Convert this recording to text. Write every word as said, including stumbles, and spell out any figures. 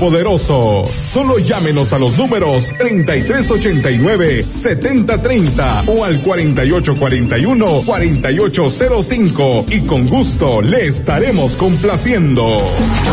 poderoso. Solo llámenos a los números treinta y tres ochenta y nueve, setenta treinta o al cuarenta y ocho cuarenta y uno, cuarenta y ocho cero cinco y con gusto le estaremos complaciendo.